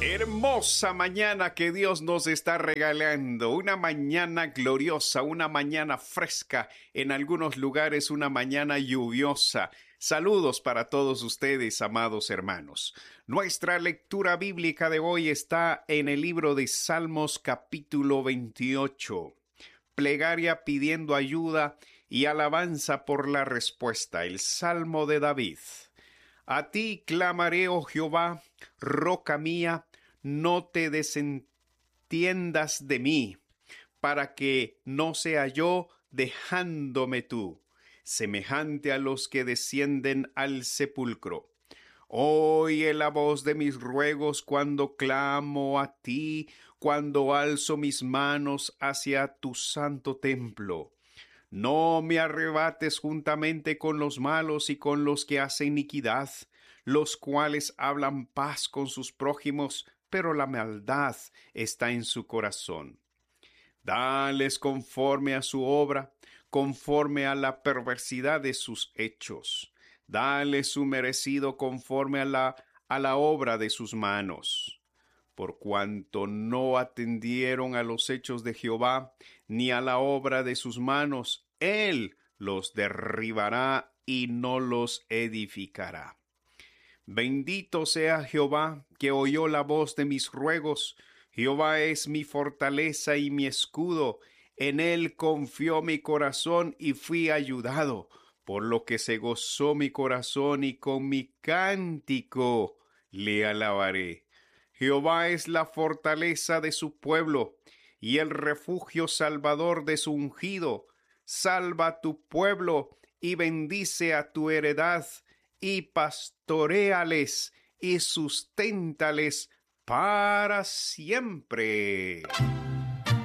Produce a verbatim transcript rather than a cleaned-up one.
Hermosa mañana que Dios nos está regalando, una mañana gloriosa, una mañana fresca, en algunos lugares una mañana lluviosa. Saludos para todos ustedes, amados hermanos. Nuestra lectura bíblica de hoy está en el libro de Salmos capítulo veintiocho. Plegaria pidiendo ayuda y alabanza por la respuesta, el Salmo de David. A ti clamaré, oh Jehová, roca mía, no te desentiendas de mí, para que no sea yo dejándome tú, semejante a los que descienden al sepulcro. Oye la voz de mis ruegos cuando clamo a ti, cuando alzo mis manos hacia tu santo templo. No me arrebates juntamente con los malos y con los que hacen iniquidad, los cuales hablan paz con sus prójimos, pero la maldad está en su corazón. Dales conforme a su obra, conforme a la perversidad de sus hechos. Dales su merecido conforme a la, a la obra de sus manos. Por cuanto no atendieron a los hechos de Jehová, ni a la obra de sus manos, Él los derribará y no los edificará. Bendito sea Jehová, que oyó la voz de mis ruegos. Jehová es mi fortaleza y mi escudo. En Él confió mi corazón y fui ayudado, por lo que se gozó mi corazón y con mi cántico le alabaré. Jehová es la fortaleza de su pueblo y el refugio salvador de su ungido. Salva a tu pueblo y bendice a tu heredad y pastoréales y susténtales para siempre.